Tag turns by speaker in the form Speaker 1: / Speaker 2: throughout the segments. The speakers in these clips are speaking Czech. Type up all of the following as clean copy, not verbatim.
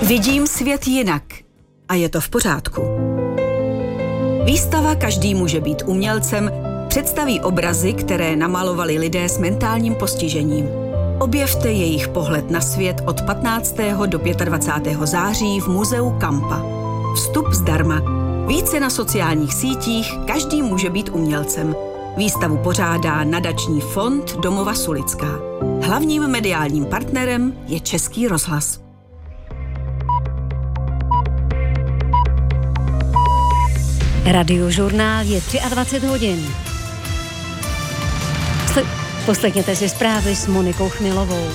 Speaker 1: Vidím svět jinak a je to v pořádku. Výstava Každý může být umělcem představí obrazy, které namalovali lidé s mentálním postižením. Objevte jejich pohled na svět od 15. do 25. září v muzeu Kampa. Vstup zdarma. Více na sociálních sítích Každý může být umělcem. Výstavu pořádá nadační fond Domova Sulická. Hlavním mediálním partnerem je Český rozhlas.
Speaker 2: Radiožurnál je 23 hodin. Poslechněte si zprávy s Monikou Chmilovou.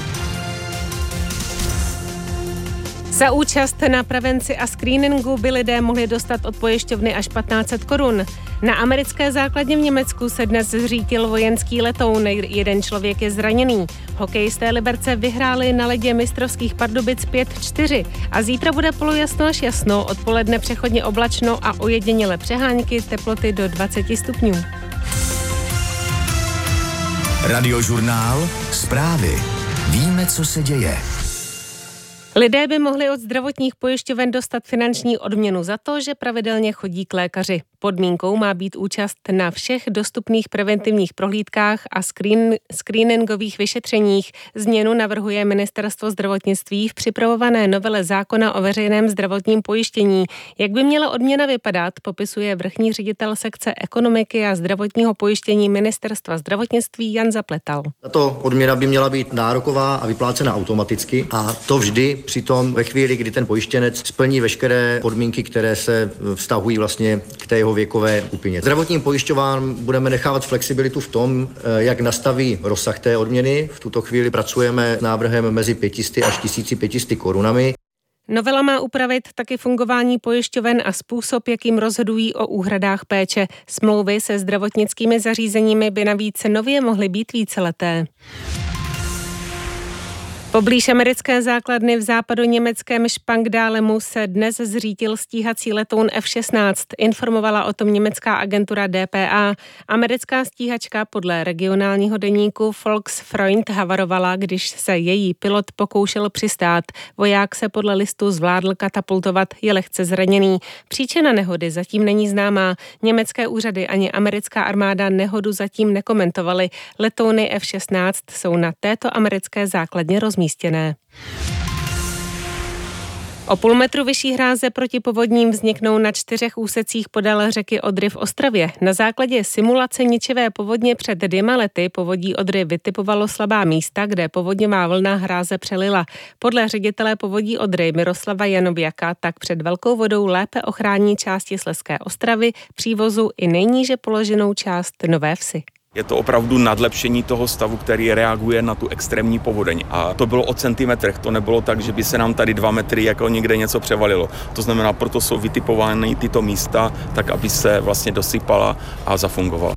Speaker 3: Za účast na prevenci a screeningu by lidé mohli dostat od pojišťovny až 1500 korun. Na americké základně v Německu se dnes zřítil vojenský letoun, jeden člověk je zraněný. Hokejisté Liberce vyhráli na ledě mistrovských Pardubic 5-4 a zítra bude polojasno až jasno, odpoledne přechodně oblačno a ojediněle přehánky, teploty do 20 stupňů.
Speaker 4: Radiožurnál, zprávy. Víme, co se děje.
Speaker 3: Lidé by mohli od zdravotních pojišťoven dostat finanční odměnu za to, že pravidelně chodí k lékaři. Podmínkou má být účast na všech dostupných preventivních prohlídkách a screeningových vyšetřeních. Změnu navrhuje Ministerstvo zdravotnictví v připravované novele zákona o veřejném zdravotním pojištění. Jak by měla odměna vypadat, popisuje vrchní ředitel sekce ekonomiky a zdravotního pojištění Ministerstva zdravotnictví Jan Zapletal.
Speaker 5: Tato odměna by měla být nároková a vyplácena automaticky a to vždy přitom ve chvíli, kdy ten pojištěnec splní veškeré podmínky, které se vztahují vlastně k té jeho věkové skupině. Zdravotním pojišťován budeme nechávat flexibilitu v tom, jak nastaví rozsah té odměny. V tuto chvíli pracujeme s návrhem mezi 500 až 1500 korunami.
Speaker 3: Novela má upravit taky fungování pojišťoven a způsob, jakým rozhodují o úhradách péče. Smlouvy se zdravotnickými zařízeními by navíc nově mohly být víceleté. Poblíž americké základny v západoněmeckém Spangdálemu se dnes zřítil stíhací letoun F-16, informovala o tom německá agentura DPA. Americká stíhačka podle regionálního deníku Volksfreund havarovala, když se její pilot pokoušel přistát. Voják se podle listu zvládl katapultovat, je lehce zraněný. Příčina nehody zatím není známá. Německé úřady ani americká armáda nehodu zatím nekomentovaly. Letouny F-16 jsou na této americké základně rozmístěné. O půl metru vyšší hráze proti povodním vzniknou na 4 úsecích podél řeky Odry v Ostravě. Na základě simulace ničivé povodně před 2 lety povodí Odry vytipovalo slabá místa, kde povodňová vlna hráze přelila. Podle ředitele povodí Odry Miroslava Janověka tak před velkou vodou lépe ochrání části Slezské Ostravy, přívozu i nejníže položenou část Nové Vsi.
Speaker 6: Je to opravdu nadlepšení toho stavu, který reaguje na tu extrémní povodeň. A to bylo o centimetrech, to nebylo tak, že by se nám tady 2 metry jako někde něco převalilo. To znamená, proto jsou vytipovány tyto místa, tak aby se vlastně dosypala a zafungovala.